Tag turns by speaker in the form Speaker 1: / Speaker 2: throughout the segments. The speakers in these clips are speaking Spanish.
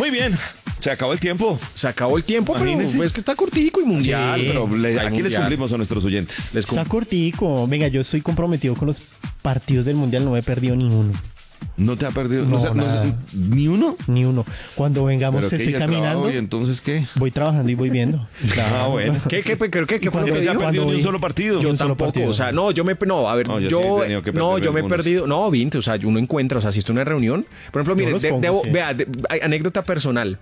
Speaker 1: Muy bien. Se acabó el tiempo.
Speaker 2: Se acabó el tiempo, pero
Speaker 1: Imagínese.
Speaker 2: es que está cortico y mundial.
Speaker 3: Sí,
Speaker 1: Pero aquí les
Speaker 2: mundial.
Speaker 1: cumplimos a nuestros oyentes.
Speaker 3: Está cortico. Venga, yo estoy comprometido con los partidos del Mundial. No me he perdido ni uno.
Speaker 1: ¿No te ha perdido?
Speaker 3: No, nada.
Speaker 1: ¿Ni uno?
Speaker 3: Ni uno. Cuando vengamos
Speaker 1: ¿Pero qué?
Speaker 3: estoy
Speaker 1: ¿Ya
Speaker 3: caminando.
Speaker 1: trabajo? ¿Y entonces qué?
Speaker 3: Voy trabajando y voy viendo.
Speaker 1: Ah, bueno.
Speaker 2: ¿Qué fue lo que
Speaker 3: Cuando-
Speaker 2: dijo?
Speaker 1: ¿Se ha
Speaker 3: cuando
Speaker 1: perdido ni un
Speaker 3: vi-
Speaker 1: solo partido?
Speaker 3: Ni
Speaker 2: Yo
Speaker 3: un solo
Speaker 2: tampoco,
Speaker 3: partido.
Speaker 2: o sea, no, a ver,
Speaker 1: No, yo sí he tenido que perder
Speaker 2: yo me he
Speaker 1: algunos.
Speaker 2: perdido, no, 20, o sea, uno encuentra, o sea, si estoy en una reunión, por ejemplo,
Speaker 3: Yo
Speaker 2: mire,
Speaker 3: los pongo, sí.
Speaker 2: vea, anécdota personal,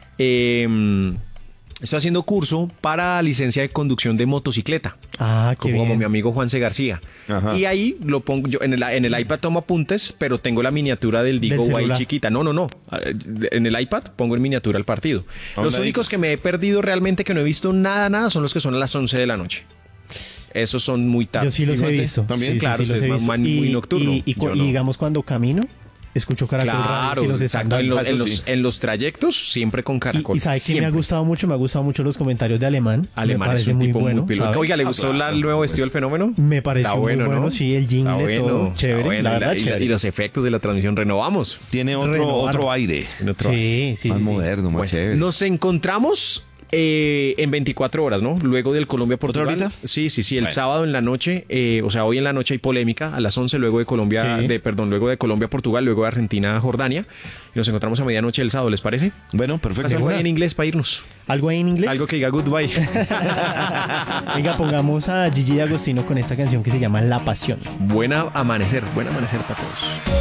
Speaker 2: estoy haciendo curso para licencia de conducción de motocicleta,
Speaker 3: Ah, qué
Speaker 2: como
Speaker 3: bien.
Speaker 2: mi amigo Juan C. García,
Speaker 1: Ajá.
Speaker 2: y ahí lo pongo, yo en el iPad tomo apuntes, pero tengo la miniatura del Digo ahí
Speaker 3: celular.
Speaker 2: chiquita, no, en el iPad pongo en miniatura el partido.
Speaker 1: ¿A
Speaker 2: Los
Speaker 1: un
Speaker 2: únicos
Speaker 1: ladito?
Speaker 2: que me he perdido realmente, que no he visto nada, son los que son a las 11 de la noche. Esos son muy tarde.
Speaker 3: Yo sí los he
Speaker 1: Igual sí,
Speaker 3: visto.
Speaker 1: también.
Speaker 3: Sí,
Speaker 2: Claro,
Speaker 3: sí, los
Speaker 2: usted
Speaker 3: he
Speaker 2: es
Speaker 3: visto.
Speaker 2: muy nocturno.
Speaker 3: Y
Speaker 2: Yo no.
Speaker 3: digamos, cuando camino, escucho Caracol Radio.
Speaker 2: Claro,
Speaker 3: Si los están
Speaker 2: exacto.
Speaker 3: dando.
Speaker 1: Eso sí.
Speaker 2: En los trayectos, siempre con Caracol.
Speaker 3: Y sabe que me ha
Speaker 2: siempre.
Speaker 3: gustado mucho. Me ha gustado mucho los comentarios de Alemán.
Speaker 2: Alemán
Speaker 3: me
Speaker 2: es
Speaker 3: parece
Speaker 2: un
Speaker 3: muy
Speaker 2: tipo
Speaker 3: bueno.
Speaker 2: muy piloto.
Speaker 3: ¿sabe?
Speaker 2: Oiga, ¿le gustó
Speaker 1: claro,
Speaker 2: el nuevo
Speaker 1: por
Speaker 2: vestido del fenómeno?
Speaker 3: Me pareció
Speaker 2: Está
Speaker 3: muy bueno,
Speaker 2: ¿no?
Speaker 3: sí, el jingle,
Speaker 2: Está bueno,
Speaker 3: todo
Speaker 2: está
Speaker 3: chévere,
Speaker 2: bueno.
Speaker 3: la verdad,
Speaker 2: y
Speaker 3: chévere.
Speaker 2: y los efectos de la transmisión renovamos.
Speaker 1: Tiene
Speaker 3: Renovar.
Speaker 1: otro aire.
Speaker 2: En otro-
Speaker 3: Sí, sí,
Speaker 1: Más
Speaker 3: sí, sí.
Speaker 1: moderno, más
Speaker 2: Bueno,
Speaker 1: chévere.
Speaker 2: nos encontramos en 24 horas, ¿no? Luego del Colombia-Portugal.
Speaker 1: ¿Otra horita?
Speaker 2: Sí. El
Speaker 1: Bueno.
Speaker 2: sábado en la noche, o sea, hoy en la noche hay polémica, a las 11, luego de Colombia,
Speaker 3: Sí.
Speaker 2: luego de Colombia-Portugal, luego de Argentina-Jordania. Y nos encontramos a medianoche el sábado, ¿les parece?
Speaker 1: Bueno,
Speaker 2: Haz
Speaker 1: perfecto.
Speaker 2: algo ahí en inglés para irnos.
Speaker 3: ¿Algo ahí en inglés?
Speaker 2: Algo que diga goodbye.
Speaker 3: Venga, pongamos a Gigi D'Agostino con esta canción que se llama La Pasión.
Speaker 2: Buen amanecer para todos.